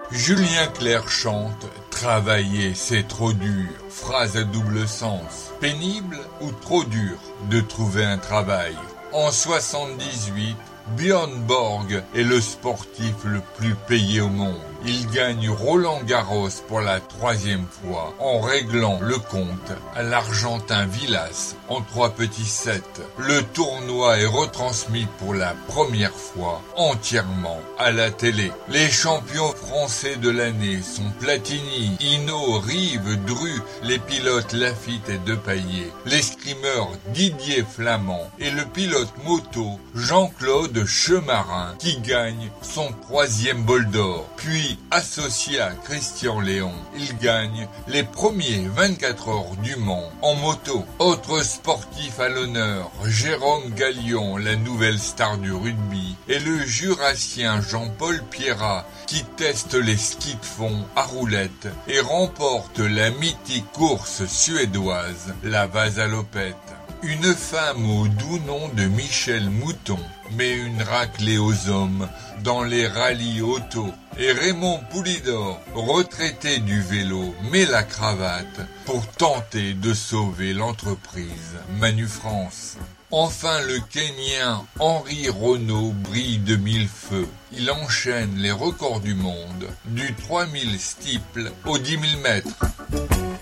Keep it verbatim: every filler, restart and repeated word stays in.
Julien Clerc chante « Travailler, c'est trop dur », phrase à double sens. Pénible ou trop dur de trouver un travail? En soixante-dix-huit, Björn Borg est le sportif le plus payé au monde. Il gagne Roland Garros pour la troisième fois en réglant le compte à l'Argentin Vilas en trois petits sets. Le tournoi est retransmis pour la première fois entièrement à la télé. Les champions français de l'année sont Platini, Hinault, Rive, Dru, les pilotes Lafitte et Depailler, l'escrimeur Didier Flamand et le pilote moto Jean-Claude Chemarin qui gagne son troisième bol d'or. Puis, associé à Christian Léon, il gagne les premiers vingt-quatre heures du Mans en moto. Autre sportif à l'honneur, Jérôme Gallion, la nouvelle star du rugby, et le jurassien Jean-Paul Pierrat qui teste les skis de fond à roulettes et remporte la mythique course suédoise, la Vasalopette. Une femme au doux nom de Michel Mouton met une raclée aux hommes dans les rallyes auto. Et Raymond Poulidor, retraité du vélo, met la cravate pour tenter de sauver l'entreprise Manufrance. Enfin, le Kenyan Henri Renaud brille de mille feux. Il enchaîne les records du monde du trois mille steeple au dix mille mètres.